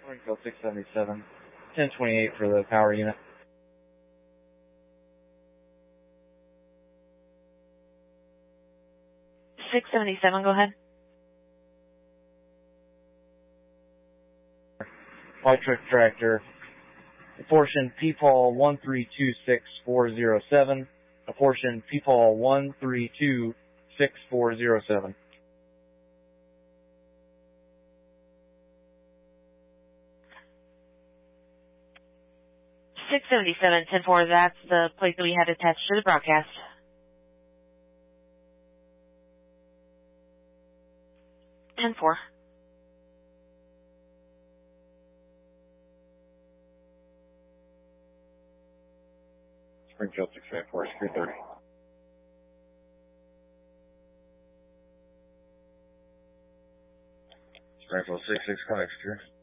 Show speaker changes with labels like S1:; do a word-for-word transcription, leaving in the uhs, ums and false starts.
S1: Springfield six seventy-seven, ten twenty-eight for the power unit.
S2: six seventy-seven, go ahead.
S1: White Truck Tractor, apportion P P A L one three two six four zero seven, apportion P P A L one three two six four zero seven.
S2: six seventy-seven, ten four, that's the plate that we had attached to the broadcast. ten four.
S1: Springfield six seventy-four, secure thirty. Springfield six sixty-five, secure.